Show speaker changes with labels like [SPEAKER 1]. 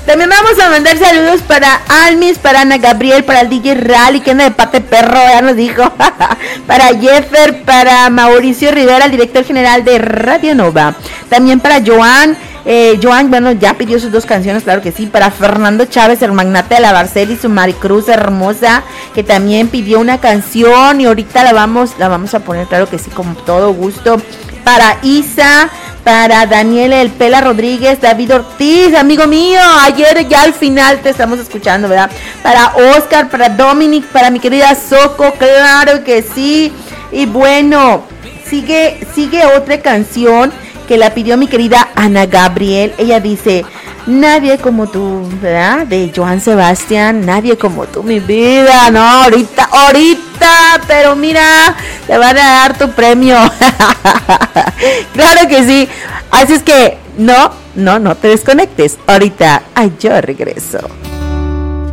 [SPEAKER 1] También vamos a mandar saludos para Almis, para Ana Gabriel, para el DJ Rally, que anda de pate perro, ya nos dijo. Para Jeffer, para Mauricio Rivera, el director general de Radio Nova. También para Joan. Joan, bueno, ya pidió sus 2 canciones, claro que sí. Para Fernando Chávez, el magnate de la Barcel, y su Maricruz hermosa, que también pidió una canción y ahorita la vamos a poner, claro que sí, con todo gusto. Para Isa, para Daniel El Pela Rodríguez, David Ortiz, amigo mío, ayer ya al final te estamos escuchando, ¿verdad? Para Oscar, para Dominic, para mi querida Soco, claro que sí. Y bueno, sigue otra canción que la pidió mi querida Ana Gabriel. Ella dice: nadie como tú, ¿verdad? De Joan Sebastián, nadie como tú, mi vida. No, ahorita, pero mira, te van a dar tu premio. Claro que sí. Así es que no te desconectes. Ahorita, yo regreso.